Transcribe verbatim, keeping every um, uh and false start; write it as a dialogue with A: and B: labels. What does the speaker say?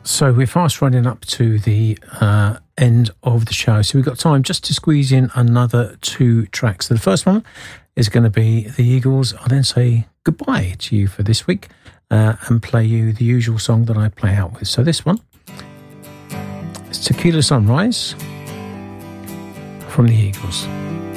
A: So we're fast running up to the uh, end of the show. So we've got time just to squeeze in another two tracks. So the first one is going to be the Eagles. I'll then say goodbye to you for this week uh, and play you the usual song that I play out with. So this one is Tequila Sunrise from the Eagles.